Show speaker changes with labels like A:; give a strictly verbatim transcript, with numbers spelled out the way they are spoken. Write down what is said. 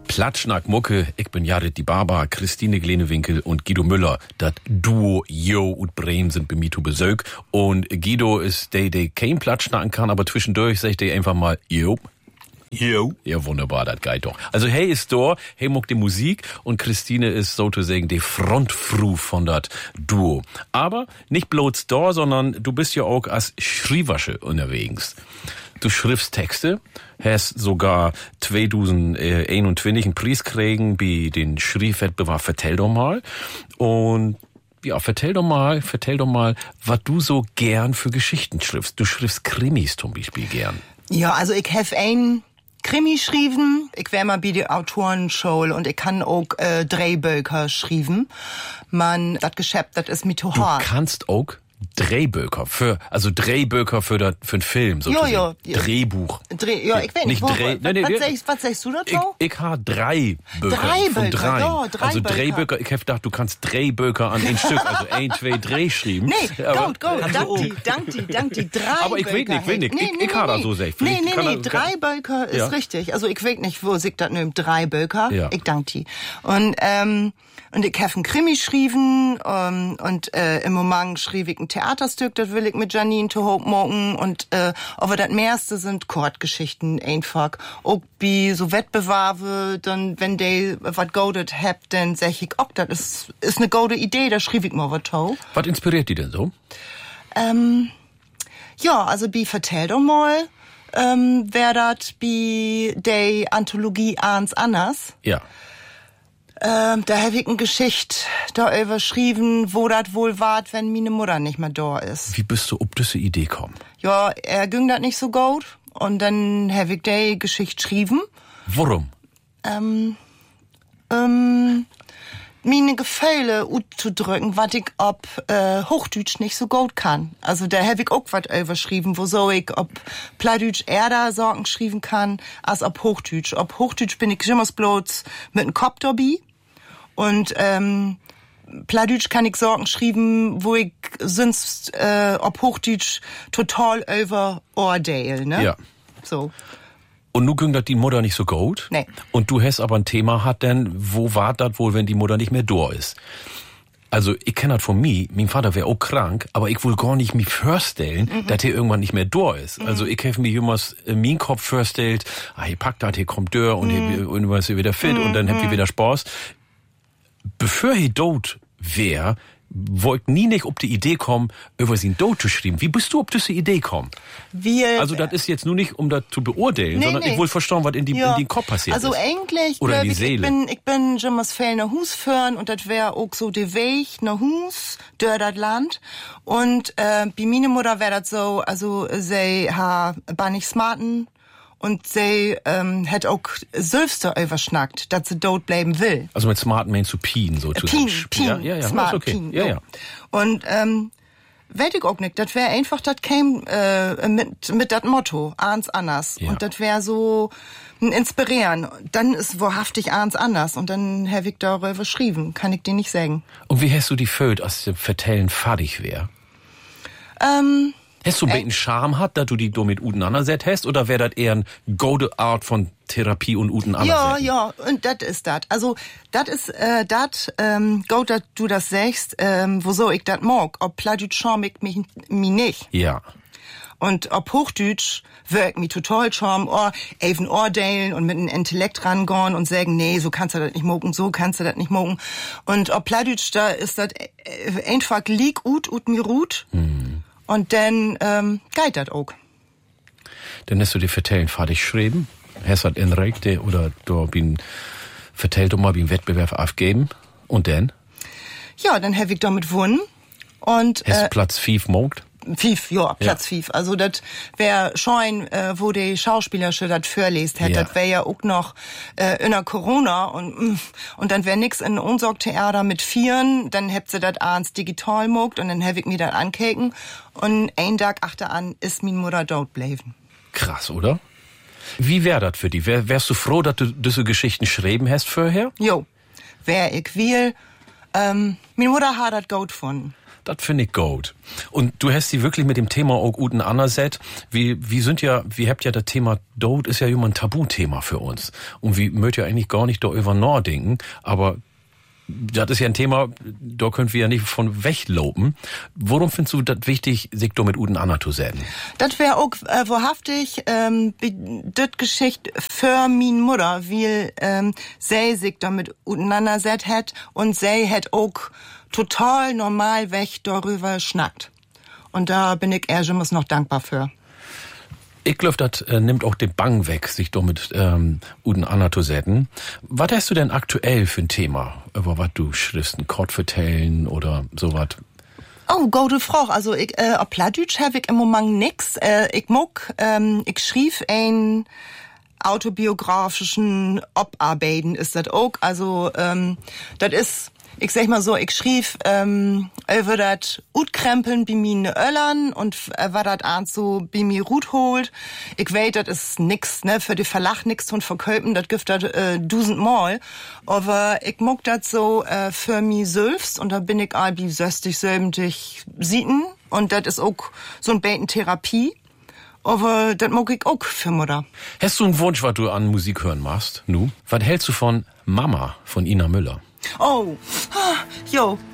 A: Platschnack Mucke, ich bin Jared die Barber, Christine Glenewinkel und Guido Müller. Das Duo Jo und Bremen sind bei mir zu Besög. Und Guido ist der, der kein Platschnacken kann, aber zwischendurch sagt er einfach mal Jo. Jo. Ja, wunderbar, das geht doch. Also, hey ist da, hey muck die Musik und Christine ist sozusagen die Frontfrau von dat Duo. Aber nicht bloß da, sondern du bist ja auch als Schriebasche unterwegs. Du schriftst Texte, hast sogar zweitausendeinundzwanzig einen Preis kriegen bei den Schriebwettbewerb Vertell doch mal. Und ja, vertell doch mal, vertell doch mal, was du so gern für Geschichten schriftst. Du schriftst Krimis zum Beispiel gern.
B: Ja, also ich hef ein Krimi schrieben, ich wär mal bei der Autorenschule und ich kann auch äh, Drehbücher schrieben. Man, das Geschäft, das ist mir zu hart.
A: Du kannst auch Drehbücher für, also Drehbücher für das, für einen Film, sozusagen.
B: Ja, ja.
A: Drehbuch.
B: Dreh, ja, ich weiß nicht,
A: nicht
B: wo,
A: Dreh,
B: was,
A: nee, nee,
B: was,
A: nee.
B: sagst, was sagst du dazu?
A: Ich, ich habe drei Böcker.
B: Drei
A: von
B: Böcker,
A: drei.
B: ja, drei
A: Also
B: Böcker.
A: Drehbücher, ich hab gedacht, du kannst Drehbücher an ein Stück, also ein, zwei Dreh schreiben.
B: Nee,
A: aber,
B: gut, gut, dank die, dank die, dank die, drei
A: aber ich weiß nicht, ich weiß nicht,
B: nee,
A: ich,
B: nee,
A: ich habe
B: nee.
A: das so gesagt.
B: Nee, nee,
A: kann
B: nee,
A: er,
B: drei Böcker ist
A: ja.
B: richtig. Also ich weiß nicht, wo sich das nimmt, drei Böcker.
A: Ja.
B: Ich dank die. Und, ähm, und ich hab ein Krimi schrieben, ähm, und, äh, im Moment schrieb ich ein Theaterstück, das will ich mit Janine zu Hope morgen, und, äh, aber das meiste sind Kurzgeschichten einfach. Auch wie so Wettbewerbe, dann, wenn die was godet habt, dann sag ich, ok, das ist, ist eine gute Idee, da schrieb ich mal was to.
A: Was inspiriert die denn so?
B: Ähm, ja, also bi vertell doch mal, ähm, wer dat bi de Anthologie Ahns Anders.
A: Ja.
B: Ähm, da hab ich eine Geschichte da überschrieben, wo dat wohl wart, wenn meine Mutter nicht mehr da ist.
A: Wie bist du ob diese Idee gekommen?
B: Ja, er ging dat nicht so gut, und dann hab ich de Geschichte schrieben.
A: Warum?
B: Ähm, ähm, meine Gefühle auszudrücken, was ich ob äh, Hochdeutsch nicht so gut kann. Also da hab ich auch was überschrieben, wo so ich ob Plattdeutsch eher Sorgen schreiben kann, als ob Hochdeutsch. Ob Hochdeutsch bin ich immer bloß mit einem Kopf dabei. Und ähm, Plattdeutsch kann ich Sorgen schreiben, wo ich sonst äh, ob Hochdeutsch total über Ohrdeil, ne?
A: Ja.
B: So.
A: Und nu ging das die Mutter nicht so gut?
B: Nee.
A: Und du hast aber ein Thema hat denn, wo war das wohl, wenn die Mutter nicht mehr da ist? Also, ich kenne das von mir, mein Vater wäre auch krank, aber ich will gar nicht mich vorstellen, mhm. dass er irgendwann nicht mehr da ist. Mhm. Also, ich habe mir jemals in meinen Kopf vorstellt, ah, hier packt das, hier kommt der und mhm. hier irgendwann ist er wieder fit mhm. und dann habt ihr wieder Spaß. Bevor er tot wäre, wollt nie nicht ob die Idee kommen, über sie Tod zu schreiben. Wie bist du ob diese Idee kommen?
B: Wir,
A: also das ist jetzt nur nicht, um das zu beurteilen, nee, sondern nee. ich will verstehen, was in, die,
B: ja.
A: in den Kopf passiert
B: also
A: ist.
B: Also eigentlich,
A: oder in die
B: ich,
A: Seele.
B: ich bin, ich bin Jimmers Fellner Hus führen, und das wäre auch so der Weg nach Hus, durch das Land. Und äh, bei meiner Mutter wäre das so, also sie ha war nicht smarten, und sie ähm, hat auch Sülfster überschnackt, dass sie dort bleiben will.
A: Also mit smarten meinst du Pien sozusagen?
B: Pien, Pien,
A: ja, ja, ja.
B: smart,
A: okay.
B: Pien,
A: ja,
B: so.
A: ja.
B: Und ähm, weiß ich auch nicht, das wäre einfach, das käme äh, mit mit dat Motto, Ahns Anders.
A: Ja.
B: Und das wäre so ein Inspirieren. Dann ist wahrhaftig Ahns Anders. Und dann habe ich darüber geschrieben, kann ich dir nicht sagen.
A: Und wie hast du die Föd, als der Vertellen fertig wäre?
B: Ähm...
A: Hast du ein bisschen Charme hat, dass du die damit auseinandersetzt hast, oder wäre das eher eine gute Art von Therapie und auseinandersetzen?
B: Ja, ja, und das ist das. Also, das ist, äh, das, ähm, gut, dass du das sagst, ähm, wieso ich das mag. Ob Plattdeutsch charm ich mich, mich nicht.
A: Ja.
B: Und ob Hochdeutsch wirkt mich total charm, oh, even ordeilen und mit einem Intellekt rangehen und sagen, nee, so kannst du das nicht mogen, so kannst du das nicht mogen. Und ob Plattdeutsch, da ist das einfach lieg ut ut mir ruht. Hm. Und dann ähm, geht das auch.
A: Dann hast du die Vertellen fertig geschrieben, hast das in Rechte oder da bin vertellt mal wie ein Wettbewerb aufgeben. Und dann?
B: Ja, dann habe ich damit gewonnen. Und
A: hast
B: äh,
A: Platz fünf mogt?
B: Fief, ja, Platz
A: ja.
B: Fief. Also das wär schon, äh, wo die Schauspielerische das vorlest hätte,
A: ja.
B: das wär ja auch noch äh, in der Corona und und dann wär nix in Unsorgtheater mit Vieren, dann hätt sie das abends digital mogt und dann hab ich mir das ankeken und ein Tag achter an ist min Mutter dort bleiben.
A: Krass, oder? Wie wär das für dich? Wär, wärst du froh, dass du diese Geschichten schreiben hast vorher?
B: Jo, wär ich will. Ähm, min Mutter hat das gut gefunden.
A: Das finde ich gut. Und du hast sie wirklich mit dem Thema auch gut anersetzt. Wie, wie sind ja, wie habt ja das Thema Tod ist ja immer ein Tabuthema für uns. Und wie möcht ihr eigentlich gar nicht darüber nachdenken, aber das ist ja ein Thema, da können wir ja nicht von weglopen. Worum findest du das wichtig, sich da mit Uten Anna zu setzen?
B: Das wäre auch äh, wahrhaftig ähm, das Geschichte für min Mutter, weil ähm, sie sich damit Uten Anna set hat und sie hat auch total normal weg darüber schnackt. Und da bin ich eher schon noch dankbar für.
A: Ich glaube, das äh, nimmt auch den Bang weg, sich doch mit ähm, Uten Anna zu setzen. Was hast du denn aktuell für ein Thema, über was du schriftst, ein Kort vertellen oder sowas?
B: Oh, gute Frage. Also ich, äh, auf Plattdeutsch habe ich im Moment nix. Äh, ich mag, ähm, ich schrieb ein autobiografischen Obarbeiten ist das auch. Also ähm, das ist, ich sag mal so, ich schrieb ähm, über das Utkrempeln bei mir Öllern und äh, was das abends so bei mir Rut holt. Ich weiß, das ist nix, ne, für die Verlag nix von Verkäupen, das gibt das äh, dusendmal. Aber ich mag das so äh, für mich selbst und da bin ich all wie sechzig, siebzig Sieten und das ist auch so ein Beten Therapie. Aber das mag ich auch für Mutter.
A: Hast du einen Wunsch, was du an Musik hören machst? Nu? Was hältst du von Mama von Ina Müller?
B: Oh, jo,